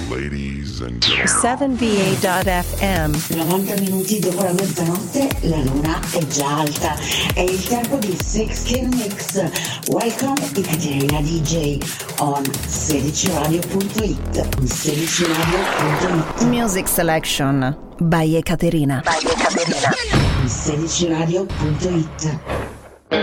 Ladies and gentlemen. 7va.fm. 90 minuti dopo la mezzanotte la luna è già alta. È il tempo di 16 Mix. Welcome Ekaterina DJ on 16radio.it. 16radio.it. Music Selection by Ekaterina. 16radio.it.